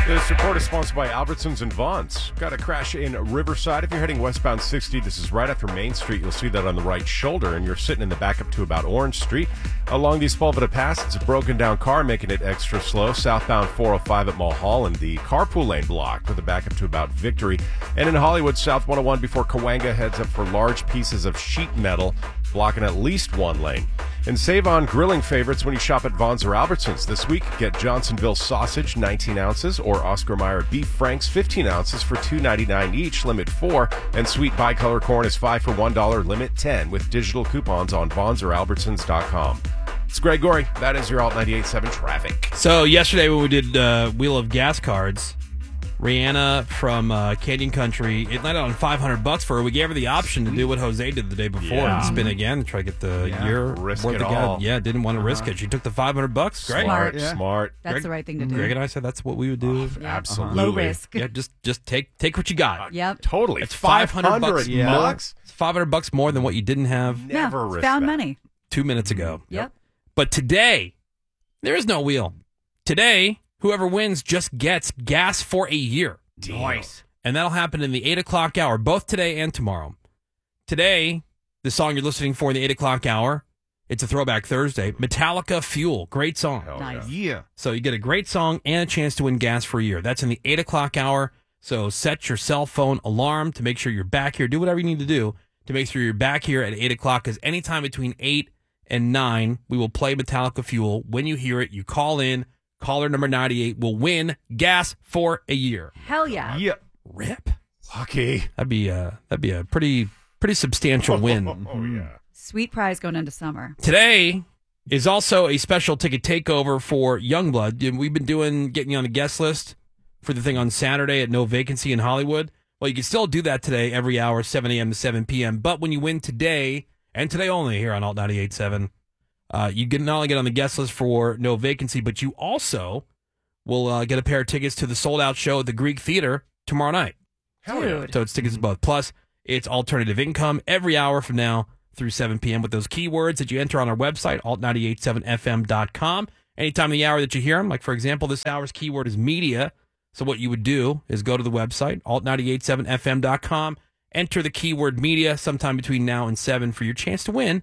This report is sponsored by Albertsons and Vons. Got a crash in Riverside. If you're heading westbound 60, this is right after Main Street. You'll see that on the right shoulder, and you're sitting in the back up to about Orange Street. Along the Spolvita Pass, it's a broken down car making it extra slow. Southbound 405 at Mulholland, the carpool lane blocked with a backup to about Victory. And in Hollywood, South 101 before Cahuenga heads up for large pieces of sheet metal, blocking at least one lane. And save on grilling favorites when you shop at Vons or Albertsons. This week, get Johnsonville sausage, 19 ounces, or Oscar Mayer beef franks, 15 ounces for $2.99 each, limit 4. And sweet bicolor corn is 5 for $1, limit 10, with digital coupons on Vons or Albertsons.com. It's Greg Gorey. That is your Alt 98.7 traffic. So yesterday when we did Wheel of Gas cards, Rihanna from Canyon Country, it landed on $500 for her. We gave her the option to do what Jose did the day before and spin again and try to get the year risk worth it of all. gas. Yeah, didn't want to risk it. She took the $500. Great. Smart. That's the right thing to do. Greg and I said that's what we would do. Absolutely. Low risk. Yeah, just take what you got. Yep. Totally. It's $500 bucks. It's $500 more than what you didn't have Never risk found that. money. 2 minutes ago. Yep. But today, there is no wheel. Today, whoever wins just gets gas for a year. Nice. And that'll happen in the 8 o'clock hour, both today and tomorrow. Today, the song you're listening for in the 8 o'clock hour, it's a Throwback Thursday. Metallica, Fuel. Great song. Hell Nice. Yeah. So you get a great song and a chance to win gas for a year. That's in the 8 o'clock hour. So set your cell phone alarm to make sure you're back here. Do whatever you need to do to make sure you're back here at 8 o'clock, because anytime between 8 and 9, we will play Metallica, Fuel. When you hear it, you call in. Caller number 98 will win gas for a year. Hell yeah. Yeah. Rip. Lucky. That'd be a pretty substantial win. Oh, yeah. Sweet prize going into summer. Today is also a special ticket takeover for Youngblood. We've been getting you on the guest list for the thing on Saturday at No Vacancy in Hollywood. Well, you can still do that today every hour, 7 a.m. to 7 p.m. But when you win today, and today only here on Alt 98.7, you can not only get on the guest list for No Vacancy, but you also will get a pair of tickets to the sold-out show at the Greek Theater tomorrow night. Hell yeah. Dude. So it's tickets to both. Plus, it's alternative income every hour from now through 7 p.m. with those keywords that you enter on our website, alt987fm.com. Anytime in the hour that you hear them, like, for example, this hour's keyword is media. So what you would do is go to the website, alt987fm.com, enter the keyword media sometime between now and 7 for your chance to win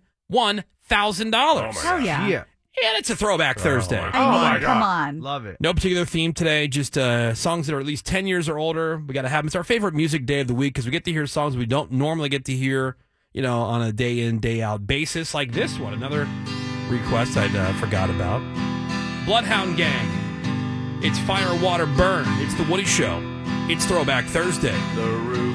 $1,000. Hell yeah. Yeah. And it's a Throwback Thursday. my I mean, God. come on. Love it. No particular theme today, just songs that are at least 10 years or older. We got to have them. It's our favorite music day of the week because we get to hear songs we don't normally get to hear, on a day in, day out basis, like this one. Another request I forgot about. Bloodhound Gang. It's Fire, Water, Burn. It's The Woody Show. It's Throwback Thursday. The roof